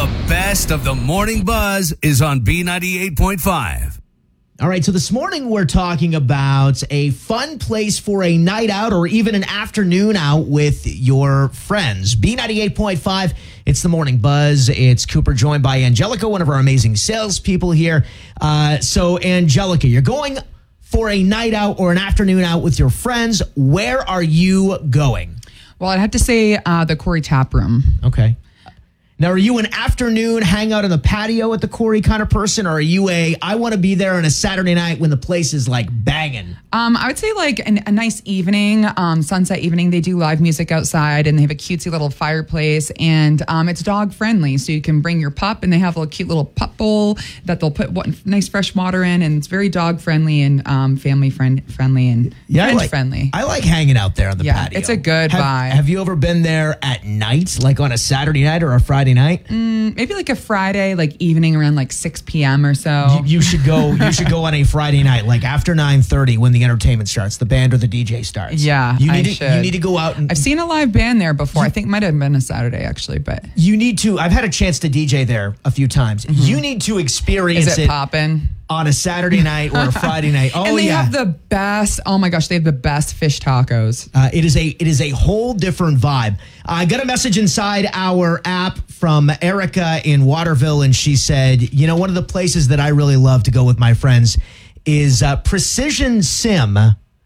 The best of the morning buzz is on B98.5. All right, so this morning we're talking about a fun place for a night out or even an afternoon out with your friends. B98.5, it's the morning buzz. It's Cooper joined by Angelica, one of our amazing salespeople here. So Angelica, you're going for a night out or an afternoon out with your friends. Where are you going? Well, I'd have to say the Corey Tap Room. Okay. Now, are you an afternoon hangout on the patio at the Corey kind of person, or are you I want to be there on a Saturday night when the place is like banging? I would say like a nice evening, sunset evening. They do live music outside and they have a cutesy little fireplace and it's dog friendly. So you can bring your pup and they have a cute little pup bowl that they'll put nice fresh water in, and it's very dog friendly and family friendly and friend friendly. I like hanging out there on the patio. It's a good vibe. Have you ever been there at night, like on a Saturday night or a Friday night? Maybe like a Friday, like evening around like 6 p.m. or so. You should go. You should go on a Friday night, like after 9:30 when the entertainment starts, the band or the DJ starts. Yeah, you need to go out. I've seen a live band there before. I think it might have been a Saturday actually, but you need to. I've had a chance to DJ there a few times. Mm-hmm. You need to experience it poppin' on a Saturday night or a Friday night. Oh, and they have the best. Oh my gosh, they have the best fish tacos. It is a whole different vibe. I got a message inside our app from Erica in Waterville, and she said, "You know, one of the places that I really love to go with my friends is Precision Sim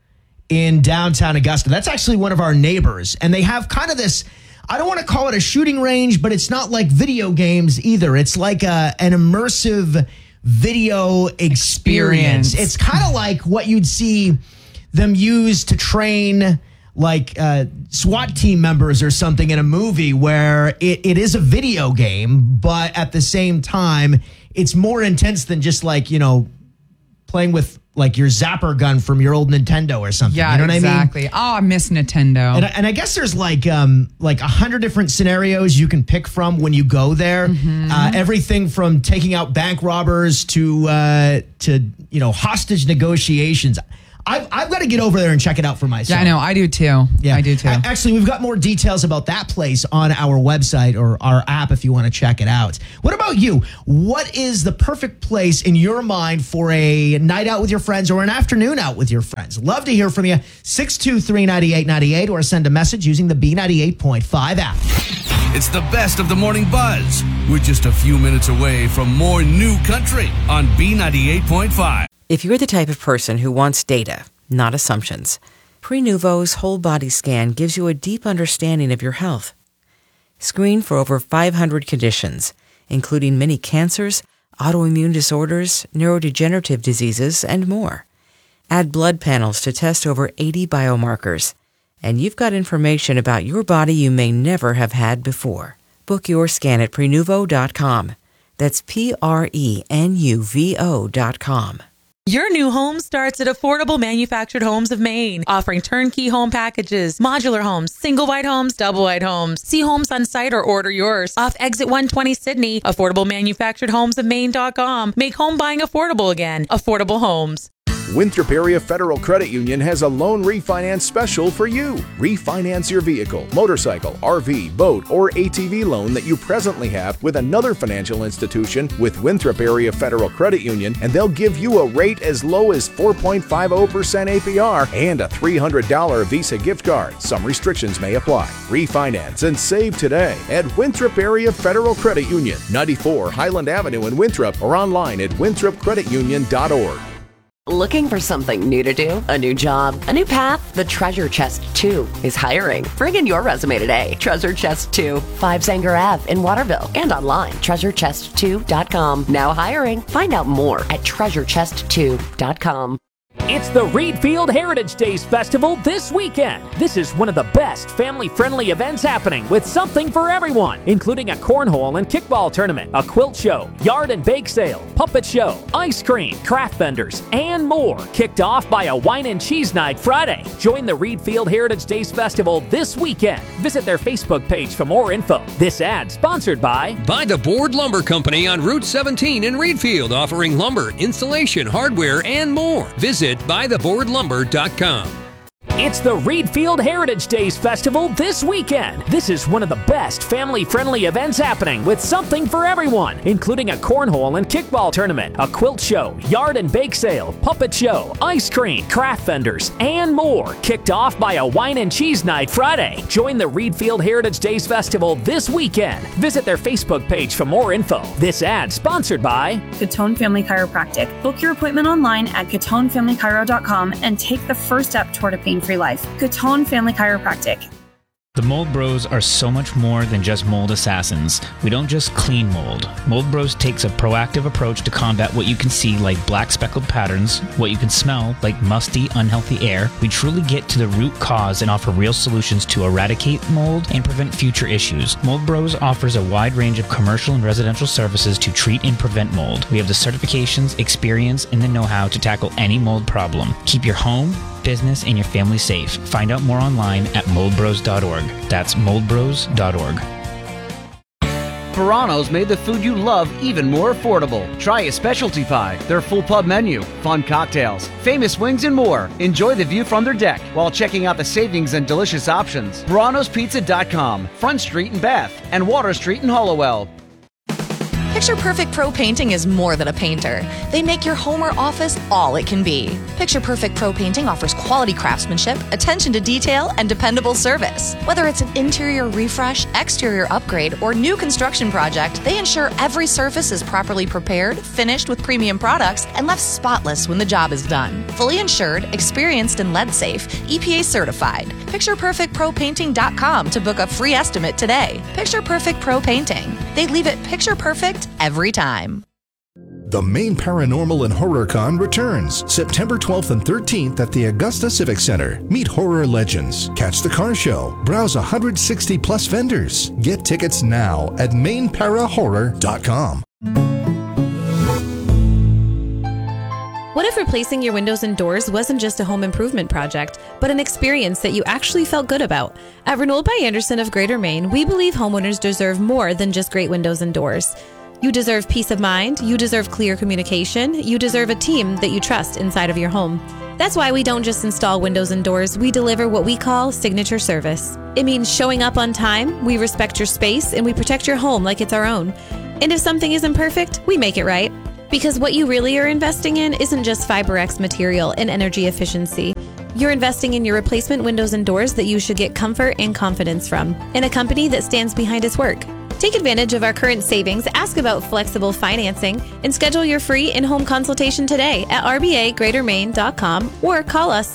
in downtown Augusta. That's actually one of our neighbors, and they have kind of this." I don't want to call it a shooting range, but it's not like video games either. It's like an immersive video experience. It's kind of like what you'd see them use to train like SWAT team members or something in a movie, where it is a video game, but at the same time, it's more intense than just like, you know, playing with like your zapper gun from your old Nintendo or something. Yeah, you know what exactly. I mean? Oh, I miss Nintendo. And I guess there's like 100 different scenarios you can pick from when you go there. Mm-hmm. Everything from taking out bank robbers to hostage negotiations. I've got to get over there and check it out for myself. Yeah, I know. I do too. Yeah. I do too. Actually, we've got more details about that place on our website or our app if you want to check it out. What about you? What is the perfect place in your mind for a night out with your friends or an afternoon out with your friends? Love to hear from you. 623-9898 or send a message using the B98.5 app. It's the best of the morning buzz. We're just a few minutes away from more new country on B98.5. If you're the type of person who wants data, not assumptions, Prenuvo's whole body scan gives you a deep understanding of your health. Screen for over 500 conditions, including many cancers, autoimmune disorders, neurodegenerative diseases, and more. Add blood panels to test over 80 biomarkers, and you've got information about your body you may never have had before. Book your scan at Prenuvo.com. That's Prenuvo.com. Your new home starts at Affordable Manufactured Homes of Maine, offering turnkey home packages, modular homes, single wide homes, double wide homes. See homes on site or order yours. Off Exit 120 Sydney, AffordableManufacturedHomesofMaine.com. Make home buying affordable again. Affordable Homes. Winthrop Area Federal Credit Union has a loan refinance special for you. Refinance your vehicle, motorcycle, RV, boat, or ATV loan that you presently have with another financial institution with Winthrop Area Federal Credit Union, and they'll give you a rate as low as 4.50% APR and a $300 Visa gift card. Some restrictions may apply. Refinance and save today at Winthrop Area Federal Credit Union, 94 Highland Avenue in Winthrop, or online at winthropcreditunion.org. Looking for something new to do? A new job? A new path? The Treasure Chest 2 is hiring. Bring in your resume today. Treasure Chest 2, 5 Sanger Ave in Waterville, and online, treasurechest2.com. Now hiring. Find out more at treasurechest2.com. It's the Reed Field Heritage Days Festival this weekend. This is one of the best family-friendly events happening with something for everyone, including a cornhole and kickball tournament, a quilt show, yard and bake sale, puppet show, ice cream, craft vendors, and more. Kicked off by a wine and cheese night Friday. Join the Reed Field Heritage Days Festival this weekend. Visit their Facebook page for more info. This ad sponsored by the Board Lumber Company on Route 17 in Reedfield, offering lumber, insulation, hardware, and more. Visit buytheboardlumber.com. It's the Reedfield Heritage Days Festival this weekend. This is one of the best family-friendly events happening with something for everyone, including a cornhole and kickball tournament, a quilt show, yard and bake sale, puppet show, ice cream, craft vendors, and more. Kicked off by a wine and cheese night Friday. Join the Reedfield Heritage Days Festival this weekend. Visit their Facebook page for more info. This ad sponsored by Catone Family Chiropractic. Book your appointment online at catonefamilychiro.com and take the first step toward a pain-free life. Catone Family Chiropractic. The Mold Bros are so much more than just mold assassins. We don't just clean mold. Mold Bros takes a proactive approach to combat what you can see like black speckled patterns, what you can smell like musty, unhealthy air. We truly get to the root cause and offer real solutions to eradicate mold and prevent future issues. Mold Bros offers a wide range of commercial and residential services to treat and prevent mold. We have the certifications, experience, and the know-how to tackle any mold problem. Keep your home, business, and your family safe. Find out more online at moldbros.org. That's moldbros.org. Verano's made the food you love even more affordable. Try a specialty pie, their full pub menu, fun cocktails, famous wings, and more. Enjoy the view from their deck while checking out the savings and delicious options. Verano'sPizza.com, Front Street in Bath, and Water Street in Hollowell. Picture Perfect Pro Painting is more than a painter. They make your home or office all it can be. Picture Perfect Pro Painting offers quality craftsmanship, attention to detail, and dependable service. Whether it's an interior refresh, exterior upgrade, or new construction project, they ensure every surface is properly prepared, finished with premium products, and left spotless when the job is done. Fully insured, experienced, and lead safe, EPA certified. PicturePerfectProPainting.com to book a free estimate today. Picture Perfect Pro Painting. They leave it picture perfect every time. The Maine Paranormal and Horror Con returns September 12th and 13th at the Augusta Civic Center. Meet horror legends, catch the car show, browse 160 plus vendors. Get tickets now at mainparahorror.com. What if replacing your windows and doors wasn't just a home improvement project, but an experience that you actually felt good about? At Renewal by Anderson of Greater Maine, we believe homeowners deserve more than just great windows and doors. You deserve peace of mind, you deserve clear communication, you deserve a team that you trust inside of your home. That's why we don't just install windows and doors, we deliver what we call signature service. It means showing up on time, we respect your space, and we protect your home like it's our own. And if something isn't perfect, we make it right. Because what you really are investing in isn't just FiberX material and energy efficiency. You're investing in your replacement windows and doors that you should get comfort and confidence from, in a company that stands behind its work. Take advantage of our current savings, ask about flexible financing, and schedule your free in-home consultation today at rbagreatermaine.com or call us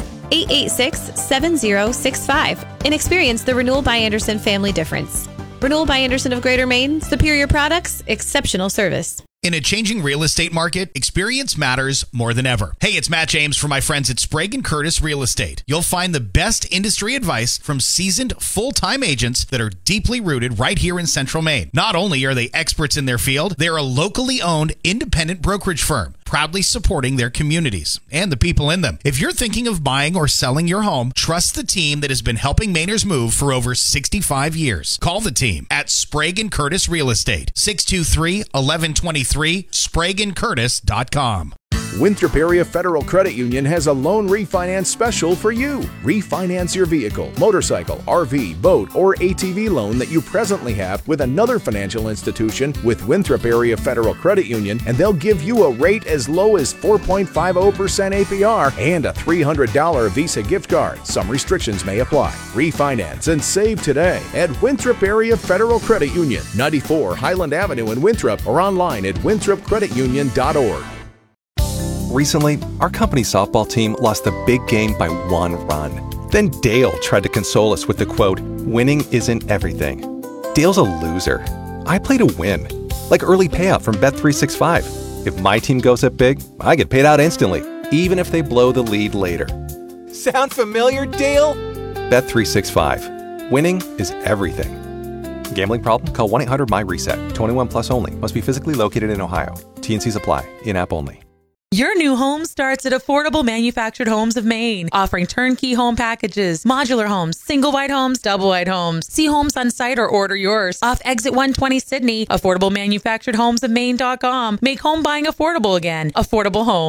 886-7065 and experience the Renewal by Anderson family difference. Renewal by Anderson of Greater Maine, superior products, exceptional service. In a changing real estate market, experience matters more than ever. Hey, it's Matt James from my friends at Sprague & Curtis Real Estate. You'll find the best industry advice from seasoned full-time agents that are deeply rooted right here in Central Maine. Not only are they experts in their field, they're a locally owned independent brokerage firm, proudly supporting their communities and the people in them. If you're thinking of buying or selling your home, trust the team that has been helping Mainers move for over 65 years. Call the team at Sprague & Curtis Real Estate, 623-1123, SpragueandCurtis.com. Winthrop Area Federal Credit Union has a loan refinance special for you. Refinance your vehicle, motorcycle, RV, boat, or ATV loan that you presently have with another financial institution with Winthrop Area Federal Credit Union, and they'll give you a rate as low as 4.50% APR and a $300 Visa gift card. Some restrictions may apply. Refinance and save today at Winthrop Area Federal Credit Union, 94 Highland Avenue in Winthrop, or online at winthropcreditunion.org. Recently, our company softball team lost the big game by 1 run. Then Dale tried to console us with the quote, "Winning isn't everything." Dale's a loser. I play to win, like early payout from Bet365. If my team goes up big, I get paid out instantly, even if they blow the lead later. Sound familiar, Dale? Bet365. Winning is everything. Gambling problem? Call 1-800-MY-RESET. 21 plus only. Must be physically located in Ohio. T&Cs apply. In-app only. Your new home starts at Affordable Manufactured Homes of Maine, offering turnkey home packages, modular homes, single wide homes, double wide homes. See homes on site or order yours. Off Exit 120 Sydney, AffordableManufacturedHomesofMaine.com. Make home buying affordable again. Affordable Homes.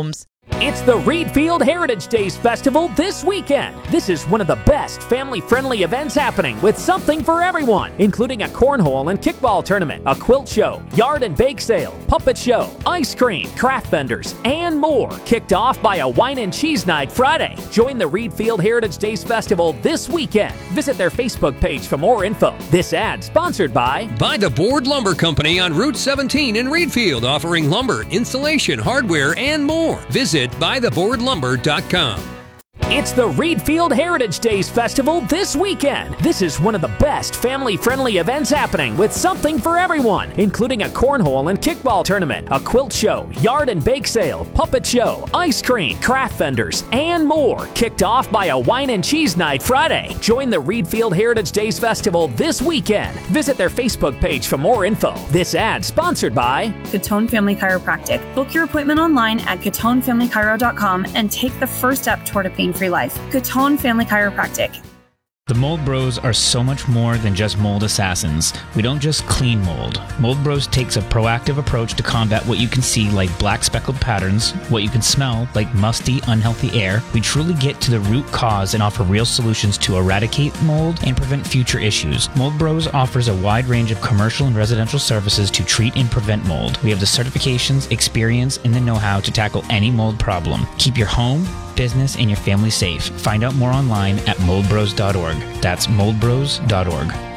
It's the Reed Field Heritage Days Festival this weekend. This is one of the best family-friendly events happening with something for everyone, including a cornhole and kickball tournament, a quilt show, yard and bake sale, puppet show, ice cream, craft vendors, and more. Kicked off by a wine and cheese night Friday. Join the Reed Field Heritage Days Festival this weekend. Visit their Facebook page for more info. This ad sponsored by the Board Lumber Company on Route 17 in Reedfield, offering lumber, installation, hardware, and more. Visit buytheboardlumber.com. It's the Reed Field Heritage Days Festival this weekend. This is one of the best family-friendly events happening with something for everyone, including a cornhole and kickball tournament, a quilt show, yard and bake sale, puppet show, ice cream, craft vendors, and more. Kicked off by a wine and cheese night Friday. Join the Reed Field Heritage Days Festival this weekend. Visit their Facebook page for more info. This ad sponsored by Catone Family Chiropractic. Book your appointment online at catonefamilychiro.com and take the first step toward a pain-free life. Catone Family Chiropractic. The Mold Bros are so much more than just mold assassins. We don't just clean mold. Mold Bros takes a proactive approach to combat what you can see like black speckled patterns, what you can smell like musty, unhealthy air. We truly get to the root cause and offer real solutions to eradicate mold and prevent future issues. Mold Bros offers a wide range of commercial and residential services to treat and prevent mold. We have the certifications, experience, and the know-how to tackle any mold problem. Keep your home, business, and your family safe. Find out more online at moldbros.org. That's moldbros.org.